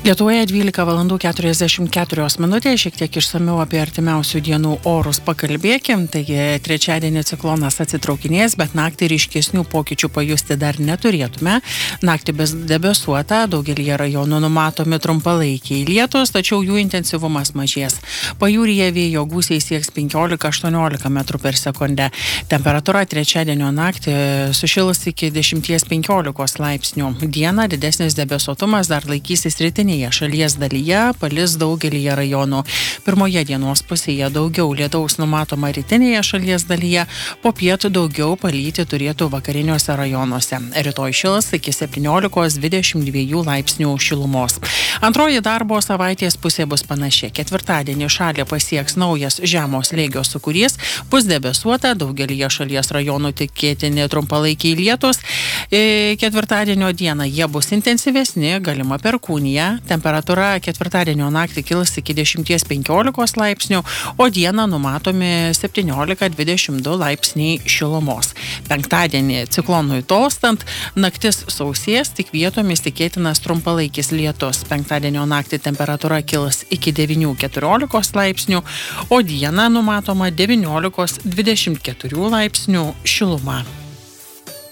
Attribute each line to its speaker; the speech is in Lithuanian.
Speaker 1: Lietuvoje 12:44, šiek tiek išsamiau apie artimiausių dienų orus pakalbėkim. Taigi trečiadienį ciklonas atsitraukinės, bet naktį ryškesnių pokyčių pajusti dar neturėtume. Naktį debesuota, daugelį rajonų numatomi trumpalaikiai lietus, tačiau jų intensyvumas mažės. Pajūryje vėjo gūsiai sieks 15-18 metrų per sekundę. Temperatūra trečiadienio naktį sušils iki 10-15 laipsnių. Dieną didesnis debesuotumas dar laikysis rytinėje šalies dalyje, palis daugelyje rajonų. Pirmoje dienos pusėje daugiau lietaus numatoma rytinėje šalies dalyje, po pietų daugiau palyti turėtų vakariniuose rajonuose. Rytoj šils iki 17-22 laipsnių šilumos. Antroji darbo savaitės pusė bus panaši. Ketvirtadienį šalį pasieks naujas žemo slėgio sūkurys, bus debesuota, daugelyje šalies rajonų tikėtini trumpalaikiai lietus. Ketvirtadienio dieną jie bus intensyvesni, galima perkūnija. Temperatūra ketvirtadienio naktį kils iki 10-15 laipsnių, o dieną numatomi 17-22 laipsniai šilumos. Penktadienį ciklonui tolstant, naktis sausės, tik vietomis tikėtinas trumpalaikis lietus. Penktadienio naktį temperatūra kils iki 9-14 laipsnių, o dieną numatoma 19-24 laipsnių šiluma.